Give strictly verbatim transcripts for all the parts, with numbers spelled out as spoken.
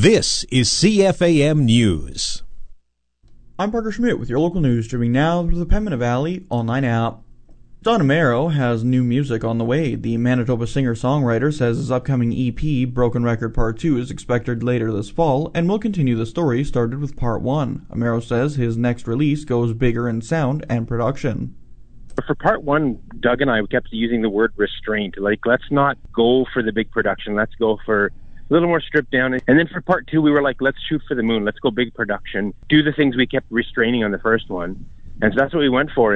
This is C F A M News. I'm Parker Schmidt with your local news, streaming now through the Pembina Valley online app. Don Amaro has new music on the way. The Manitoba singer-songwriter says his upcoming E P, Broken Record Part two, is expected later this fall and will continue the story started with Part one. Amaro says his next release goes bigger in sound and production. For Part one, Doug and I kept using the word restraint. Like, let's not go for the big production. Let's go for a little more stripped down. And then for Part two, we were like, let's shoot for the moon. Let's go big production. Do the things we kept restraining on the first one. And so that's what we went for.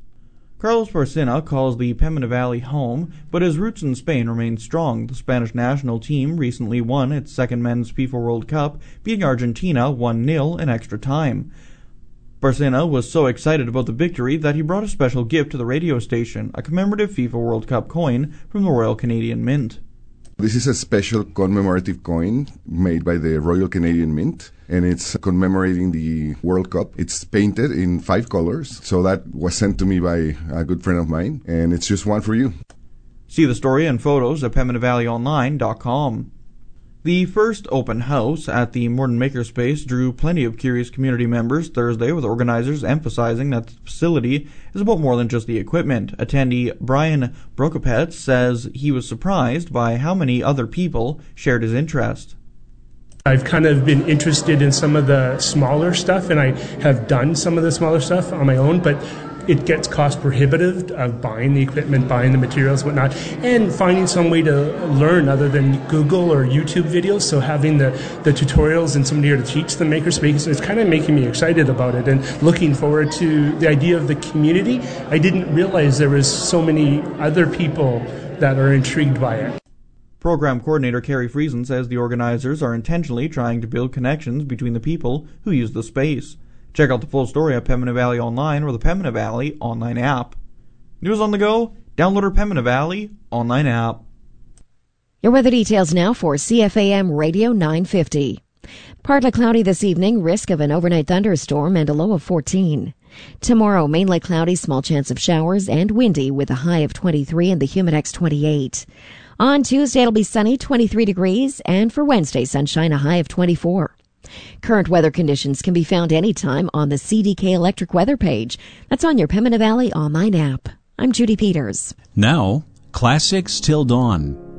Carlos Barcina calls the Pembina Valley home, but his roots in Spain remain strong. The Spanish national team recently won its second Men's FIFA World Cup, beating Argentina one nil in extra time. Barcina was so excited about the victory that he brought a special gift to the radio station, a commemorative FIFA World Cup coin from the Royal Canadian Mint. This is a special commemorative coin made by the Royal Canadian Mint, and it's commemorating the World Cup. It's painted in five colors, so that was sent to me by a good friend of mine, and it's just one for you. See the story and photos at pembina valley online dot com. The first open house at the Morden Makerspace drew plenty of curious community members Thursday, with organizers emphasizing that the facility is about more than just the equipment. Attendee Brian Brokopet says he was surprised by how many other people shared his interest. I've kind of been interested in some of the smaller stuff, and I have done some of the smaller stuff on my own, but it gets cost prohibitive of buying the equipment, buying the materials, whatnot, and finding some way to learn other than Google or YouTube videos. So having the, the tutorials and somebody here to teach the makerspace is kind of making me excited about it and looking forward to the idea of the community. I didn't realize there was so many other people that are intrigued by it. Program coordinator Carrie Friesen says the organizers are intentionally trying to build connections between the people who use the space. Check out the full story at Pembina Valley Online or the Pembina Valley online app. News on the go? Download our Pembina Valley online app. Your weather details now for C F A M Radio nine fifty. Partly cloudy this evening, risk of an overnight thunderstorm and a low of fourteen. Tomorrow, mainly cloudy, small chance of showers, and windy with a high of twenty-three and the Humidex twenty-eight. On Tuesday, it'll be sunny, twenty-three degrees, and for Wednesday, sunshine, a high of twenty-four. Current weather conditions can be found anytime on the C D K Electric Weather page. That's on your Pembina Valley online app. I'm Judy Peters. Now, Classics Till Dawn.